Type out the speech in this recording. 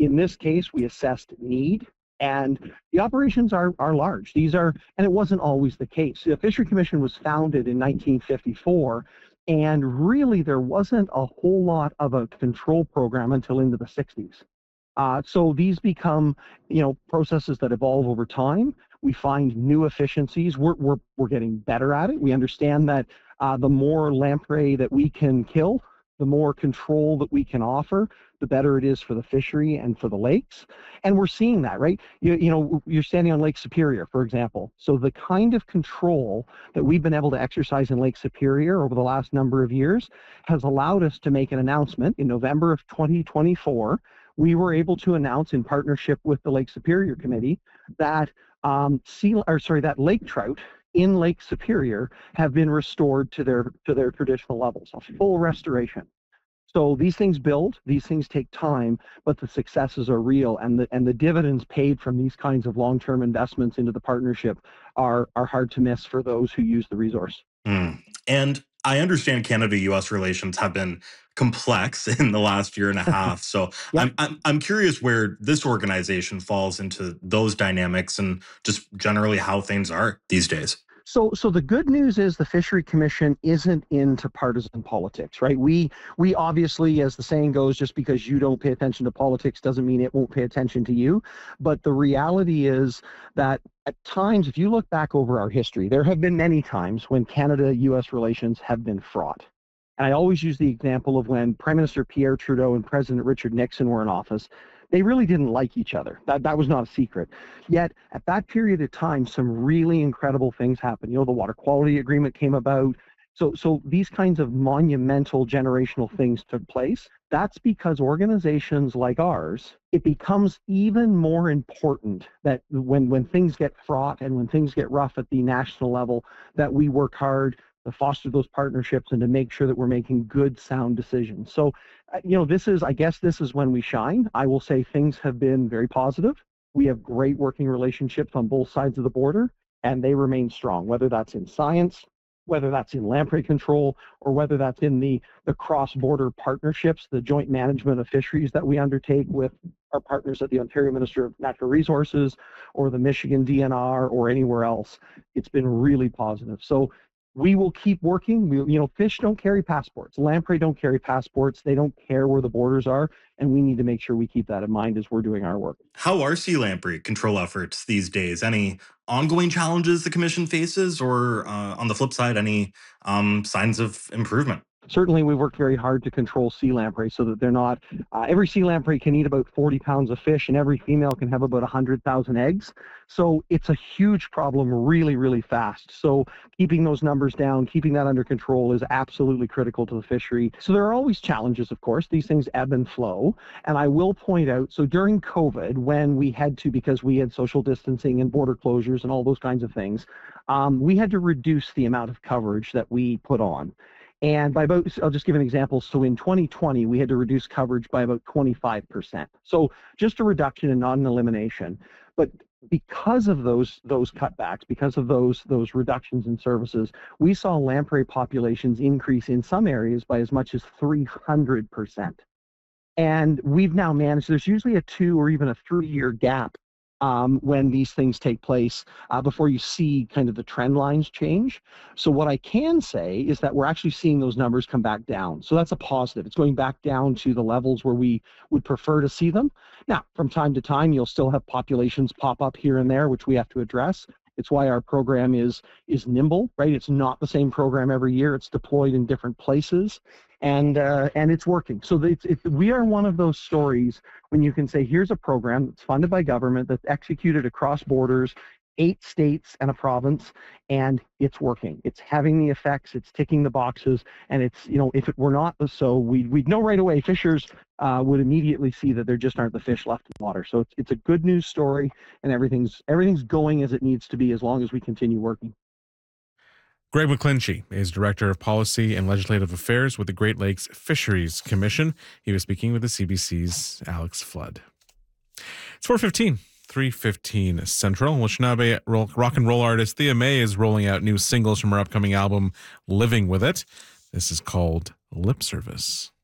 In this case, we assessed need, and the operations are large. And it wasn't always the case. The Fishery Commission was founded in 1954, and really there wasn't a whole lot of a control program until into the 60s. So these become, processes that evolve over time. We find new efficiencies. We're getting better at it. We understand that the more lamprey that we can kill, the more control that we can offer, the better it is for the fishery and for the lakes. And we're seeing that, right? You're standing on Lake Superior, for example. So the kind of control that we've been able to exercise in Lake Superior over the last number of years has allowed us to make an announcement in November of 2024. We were able to announce, in partnership with the Lake Superior Committee, that that lake trout in Lake Superior have been restored to their traditional levels, a full restoration. So these things build, these things take time, but the successes are real, and the dividends paid from these kinds of long-term investments into the partnership are hard to miss for those who use the resource. And I understand Canada-U.S. relations have been complex in the last year and a half. So Yep. I'm curious where this organization falls into those dynamics and just generally how things are these days. So the good news is the Fishery Commission isn't into partisan politics, right? We obviously, as the saying goes, just because you don't pay attention to politics doesn't mean it won't pay attention to you. But the reality is that at times, if you look back over our history, there have been many times when Canada-U.S. relations have been fraught. And I always use the example of when Prime Minister Pierre Trudeau and President Richard Nixon were in office. They really didn't like each other. That was not a secret. Yet, at that period of time, some really incredible things happened. The Water Quality Agreement came about. So these kinds of monumental generational things took place. That's because organizations like ours, it becomes even more important that when things get fraught and when things get rough at the national level, that we work hard to foster those partnerships and to make sure that we're making good, sound decisions. So, this is when we shine. I will say things have been very positive. We have great working relationships on both sides of the border, and they remain strong, whether that's in science, whether that's in lamprey control, or whether that's in the cross-border partnerships, the joint management of fisheries that we undertake with our partners at the Ontario Minister of Natural Resources or the Michigan DNR or anywhere else. It's been really positive. So we will keep working. Fish don't carry passports. Lamprey don't carry passports. They don't care where the borders are, and we need to make sure we keep that in mind as we're doing our work. How are sea lamprey control efforts these days? Any ongoing challenges the Commission faces, or on the flip side, any signs of improvement? Certainly, we worked very hard to control sea lamprey so that they're not, every sea lamprey can eat about 40 pounds of fish, and every female can have about 100,000 eggs. So it's a huge problem really, really fast. So keeping those numbers down, keeping that under control is absolutely critical to the fishery. So there are always challenges, of course. These things ebb and flow. And I will point out, so during COVID, when we had to, because we had social distancing and border closures and all those kinds of things, we had to reduce the amount of coverage that we put on. And I'll just give an example. So in 2020, we had to reduce coverage by about 25%. So just a reduction and not an elimination. But because of those cutbacks, because of those reductions in services, we saw lamprey populations increase in some areas by as much as 300%. And we've now managed, there's usually a 2 or even a 3-year gap when these things take place before you see kind of the trend lines change. So what I can say is that we're actually seeing those numbers come back down. So that's a positive. It's going back down to the levels where we would prefer to see them. Now, from time to time, you'll still have populations pop up here and there, which we have to address. It's why our program is nimble, right? It's not the same program every year. It's deployed in different places, and it's working. So we are one of those stories when you can say, here's a program that's funded by government, that's executed across borders, 8 states and a province, and it's working. It's having the effects, it's ticking the boxes, and it's, if it were not so, we'd know right away. Fishers would immediately see that there just aren't the fish left in the water. So it's a good news story, and everything's going as it needs to be as long as we continue working. Greg McClinchy is Director of Policy and Legislative Affairs with the Great Lakes Fisheries Commission. He was speaking with the CBC's Alex Flood. It's 3:15 Central. Anishinaabe rock and roll artist Thea May is rolling out new singles from her upcoming album, Living With It. This is called Lip Service.